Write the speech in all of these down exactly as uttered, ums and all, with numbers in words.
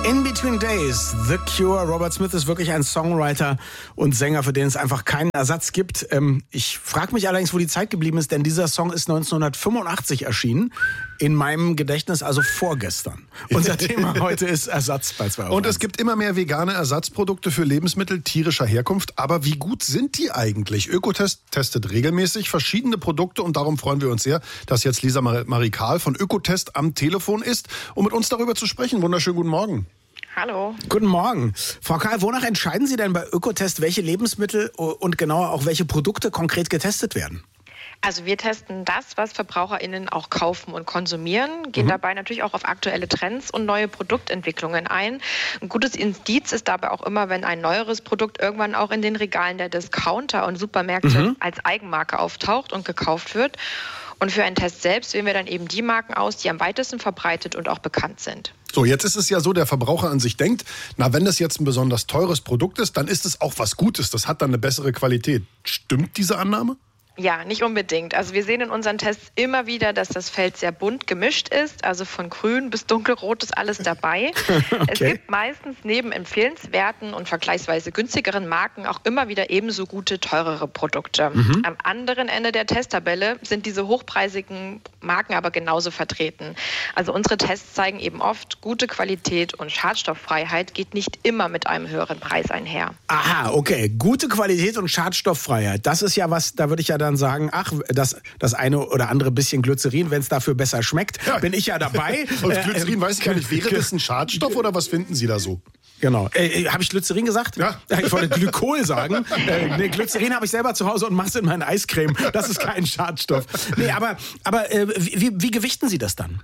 In Between Days, The Cure. Robert Smith ist wirklich ein Songwriter und Sänger, für den es einfach keinen Ersatz gibt. Ähm, ich frage mich allerdings, wo die Zeit geblieben ist, denn dieser Song ist neunzehnhundertfünfundachtzig erschienen. In meinem Gedächtnis also vorgestern. Unser Thema heute ist Ersatz bei zwei Euro. Und es gibt immer mehr vegane Ersatzprodukte für Lebensmittel tierischer Herkunft. Aber wie gut sind die eigentlich? Ökotest testet regelmäßig verschiedene Produkte und darum freuen wir uns sehr, dass jetzt Lisa Marie Kahl von Ökotest am Telefon ist, um mit uns darüber zu sprechen. Wunderschönen guten Morgen. Hallo. Guten Morgen. Frau Kahl, wonach entscheiden Sie denn bei Ökotest, welche Lebensmittel und genauer auch welche Produkte konkret getestet werden? Also wir testen das, was VerbraucherInnen auch kaufen und konsumieren, gehen mhm. dabei natürlich auch auf aktuelle Trends und neue Produktentwicklungen ein. Ein gutes Indiz ist dabei auch immer, wenn ein neueres Produkt irgendwann auch in den Regalen der Discounter und Supermärkte mhm. als Eigenmarke auftaucht und gekauft wird. Und für einen Test selbst wählen wir dann eben die Marken aus, die am weitesten verbreitet und auch bekannt sind. So, jetzt ist es ja so, der Verbraucher an sich denkt, na, wenn das jetzt ein besonders teures Produkt ist, dann ist es auch was Gutes. Das hat dann eine bessere Qualität. Stimmt diese Annahme? Ja, nicht unbedingt. Also wir sehen in unseren Tests immer wieder, dass das Feld sehr bunt gemischt ist. Also von grün bis dunkelrot ist alles dabei. Okay. Es gibt meistens neben empfehlenswerten und vergleichsweise günstigeren Marken auch immer wieder ebenso gute, teurere Produkte. Mhm. Am anderen Ende der Testtabelle sind diese hochpreisigen Marken aber genauso vertreten. Also unsere Tests zeigen eben oft, gute Qualität und Schadstofffreiheit geht nicht immer mit einem höheren Preis einher. Aha, okay. Gute Qualität und Schadstofffreiheit. Das ist ja was, da würde ich ja dann sagen, ach, das, das eine oder andere bisschen Glycerin, wenn es dafür besser schmeckt, ja. bin ich ja dabei. Und Glycerin äh, weiß ich gar nicht, wäre das ein Schadstoff oder was finden Sie da so? Genau. Äh, habe ich Glycerin gesagt? Ja. Ich wollte Glykol sagen. äh, nee, Glycerin habe ich selber zu Hause und mache es in meine Eiscreme. Das ist kein Schadstoff. Nee, aber, aber äh, wie, wie gewichten Sie das dann?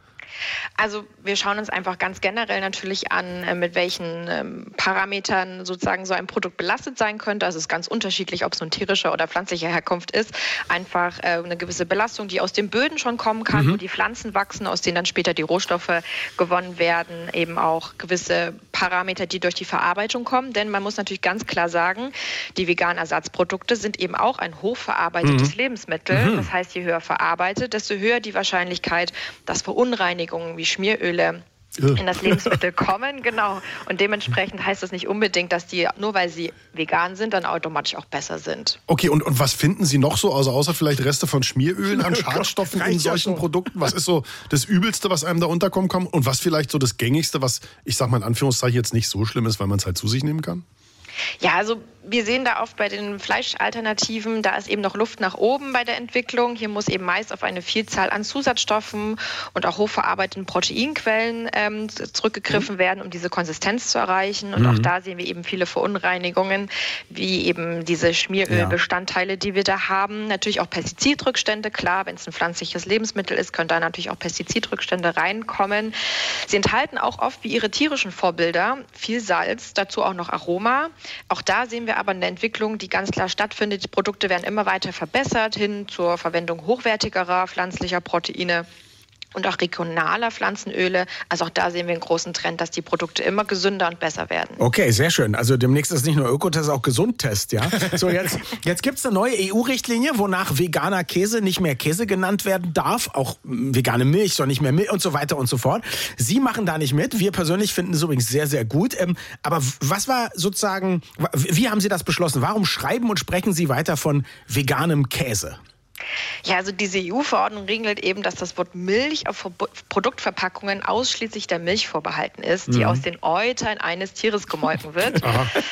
Also wir schauen uns einfach ganz generell natürlich an, mit welchen ähm, Parametern sozusagen so ein Produkt belastet sein könnte. Also es ist ganz unterschiedlich, ob es nun tierischer oder pflanzlicher Herkunft ist. Einfach äh, eine gewisse Belastung, die aus den Böden schon kommen kann, mhm. wo die Pflanzen wachsen, aus denen dann später die Rohstoffe gewonnen werden. Eben auch gewisse Parameter, die durch die Verarbeitung kommen. Denn man muss natürlich ganz klar sagen, die veganen Ersatzprodukte sind eben auch ein hochverarbeitetes mhm. Lebensmittel. Mhm. Das heißt, je höher verarbeitet, desto höher die Wahrscheinlichkeit, dass Verunreinigungen wie Schmieröle in das Lebensmittel kommen, genau. Und dementsprechend heißt das nicht unbedingt, dass die, nur weil sie vegan sind, dann automatisch auch besser sind. Okay, und, und was finden Sie noch so, also außer vielleicht Reste von Schmierölen an Schadstoffen in solchen Produkten? Was ist so das Übelste, was einem da unterkommen kann? Und was vielleicht so das Gängigste, was, ich sag mal in Anführungszeichen, jetzt nicht so schlimm ist, weil man es halt zu sich nehmen kann? Ja, also wir sehen da oft bei den Fleischalternativen, da ist eben noch Luft nach oben bei der Entwicklung. Hier muss eben meist auf eine Vielzahl an Zusatzstoffen und auch hochverarbeiteten Proteinquellen ähm, zurückgegriffen mhm. werden, um diese Konsistenz zu erreichen. Und mhm. auch da sehen wir eben viele Verunreinigungen, wie eben diese Schmierölbestandteile, die wir da haben. Natürlich auch Pestizidrückstände, klar, wenn es ein pflanzliches Lebensmittel ist, können da natürlich auch Pestizidrückstände reinkommen. Sie enthalten auch oft, wie ihre tierischen Vorbilder, viel Salz, dazu auch noch Aroma. Auch da sehen wir aber eine Entwicklung, die ganz klar stattfindet. Die Produkte werden immer weiter verbessert hin zur Verwendung hochwertigerer pflanzlicher Proteine und auch regionaler Pflanzenöle. Also auch da sehen wir einen großen Trend, dass die Produkte immer gesünder und besser werden. Okay, sehr schön. Also demnächst ist nicht nur Ökotest, auch Gesundtest, ja? So, jetzt, jetzt gibt es eine neue E U-Richtlinie, wonach veganer Käse nicht mehr Käse genannt werden darf. Auch vegane Milch soll nicht mehr Milch und so weiter und so fort. Sie machen da nicht mit. Wir persönlich finden es übrigens sehr, sehr gut. Ähm, aber was war sozusagen, wie haben Sie das beschlossen? Warum schreiben und sprechen Sie weiter von veganem Käse? Ja, also diese E U-Verordnung regelt eben, dass das Wort Milch auf Produktverpackungen ausschließlich der Milch vorbehalten ist, die mhm. aus den Eutern eines Tieres gemolken wird.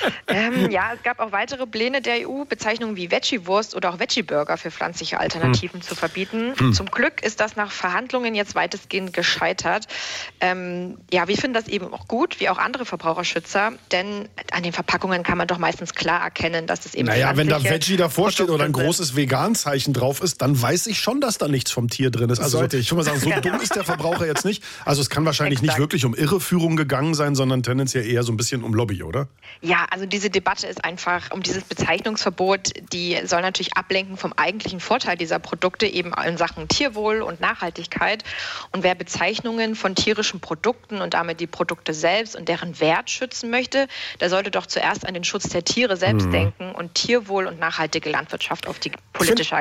ähm, ja, es gab auch weitere Pläne der E U, Bezeichnungen wie Veggie-Wurst oder auch Veggie-Burger für pflanzliche Alternativen mhm. zu verbieten. Mhm. Zum Glück ist das nach Verhandlungen jetzt weitestgehend gescheitert. Ähm, ja, wir finden das eben auch gut, wie auch andere Verbraucherschützer, denn an den Verpackungen kann man doch meistens klar erkennen, dass es eben Naja, wenn da Veggie davor Produkte steht oder ein sind. großes Vegan-Zeichen drauf ist, dann weiß ich schon, dass da nichts vom Tier drin ist. Also Sollte ich. ich würde mal sagen, so Genau. dumm ist der Verbraucher jetzt nicht. Also es kann wahrscheinlich Exakt. nicht wirklich um Irreführung gegangen sein, sondern tendenziell eher so ein bisschen um Lobby, oder? Ja, also diese Debatte ist einfach um dieses Bezeichnungsverbot, die soll natürlich ablenken vom eigentlichen Vorteil dieser Produkte, eben in Sachen Tierwohl und Nachhaltigkeit. Und wer Bezeichnungen von tierischen Produkten und damit die Produkte selbst und deren Wert schützen möchte, der sollte doch zuerst an den Schutz der Tiere selbst mhm. denken und Tierwohl und nachhaltige Landwirtschaft auf die politische Agenda schreiben.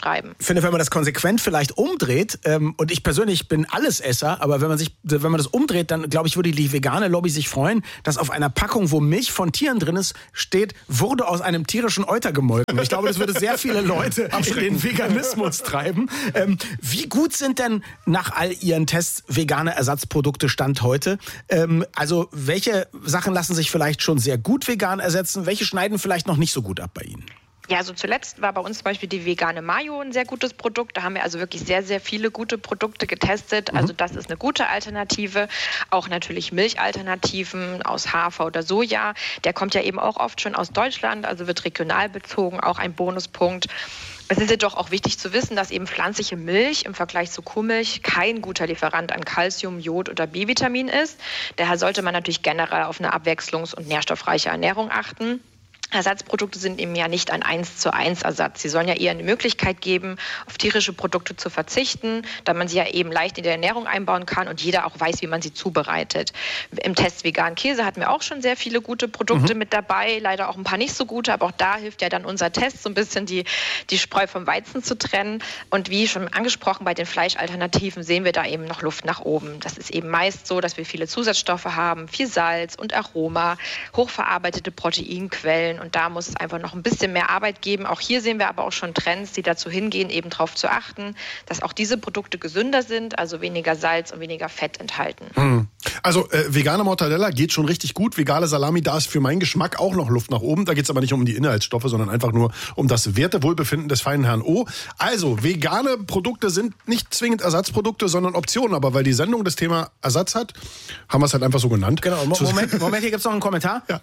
beschreiben. Ich finde, wenn man das konsequent vielleicht umdreht, ähm, und ich persönlich bin Allesesser, aber wenn man sich, wenn man das umdreht, dann glaube ich, würde die vegane Lobby sich freuen, dass auf einer Packung, wo Milch von Tieren drin ist, steht, wurde aus einem tierischen Euter gemolken. Ich glaube, das würde sehr viele Leute in den Veganismus treiben. Ähm, wie gut sind denn nach all Ihren Tests vegane Ersatzprodukte Stand heute? Ähm, also welche Sachen lassen sich vielleicht schon sehr gut vegan ersetzen? Welche schneiden vielleicht noch nicht so gut ab bei Ihnen? Ja, also zuletzt war bei uns zum Beispiel die vegane Mayo ein sehr gutes Produkt. Da haben wir also wirklich sehr, sehr viele gute Produkte getestet. Also das ist eine gute Alternative. Auch natürlich Milchalternativen aus Hafer oder Soja. Der kommt ja eben auch oft schon aus Deutschland, also wird regional bezogen, auch ein Bonuspunkt. Es ist jedoch auch wichtig zu wissen, dass eben pflanzliche Milch im Vergleich zu Kuhmilch kein guter Lieferant an Calcium, Jod oder B-Vitamin ist. Daher sollte man natürlich generell auf eine abwechslungs- und nährstoffreiche Ernährung achten. Ersatzprodukte sind eben ja nicht ein eins zu eins Ersatz. Sie sollen ja eher eine Möglichkeit geben, auf tierische Produkte zu verzichten, da man sie ja eben leicht in die Ernährung einbauen kann und jeder auch weiß, wie man sie zubereitet. Im Test veganen Käse hatten wir auch schon sehr viele gute Produkte mhm. mit dabei, leider auch ein paar nicht so gute, aber auch da hilft ja dann unser Test, so ein bisschen die, die Spreu vom Weizen zu trennen. Und wie schon angesprochen, bei den Fleischalternativen sehen wir da eben noch Luft nach oben. Das ist eben meist so, dass wir viele Zusatzstoffe haben, viel Salz und Aroma, hochverarbeitete Proteinquellen. Und da muss es einfach noch ein bisschen mehr Arbeit geben. Auch hier sehen wir aber auch schon Trends, die dazu hingehen, eben darauf zu achten, dass auch diese Produkte gesünder sind, also weniger Salz und weniger Fett enthalten. Hm. Also äh, vegane Mortadella geht schon richtig gut. Vegane Salami, da ist für meinen Geschmack auch noch Luft nach oben. Da geht es aber nicht um die Inhaltsstoffe, sondern einfach nur um das Wertewohlbefinden des feinen Herrn O. Also, vegane Produkte sind nicht zwingend Ersatzprodukte, sondern Optionen. Aber weil die Sendung das Thema Ersatz hat, haben wir es halt einfach so genannt. Genau, Moment, Moment, hier gibt es noch einen Kommentar. Ja.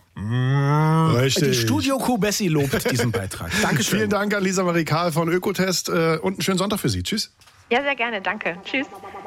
Mmh, richtig. Die Studio-Kuh Bessi lobt diesen Beitrag. Dankeschön. Vielen Dank an Lisa Marie Kahl von Ökotest und einen schönen Sonntag für Sie. Tschüss. Ja, sehr gerne. Danke. Tschüss.